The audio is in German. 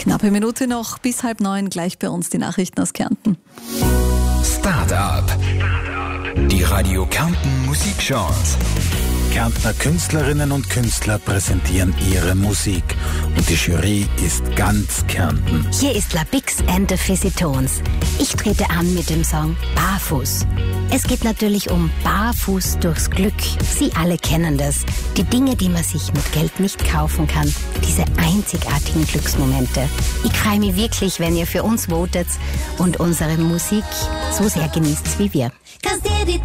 Knappe Minute noch, bis 8:30, gleich bei uns die Nachrichten aus Kärnten. Start-up. Die Radio Kärnten Musikchance. Kärntner Künstlerinnen und Künstler präsentieren ihre Musik. Und die Jury ist ganz Kärnten. Hier ist La Bix and the Fizzy Tones. Ich trete an mit dem Song Barfuß. Es geht natürlich um Barfuß durchs Glück. Sie alle kennen das. Die Dinge, die man sich mit Geld nicht kaufen kann. Diese einzigartigen Glücksmomente. Ich freue mich wirklich, wenn ihr für uns votet und unsere Musik so sehr genießt wie wir. 'Cause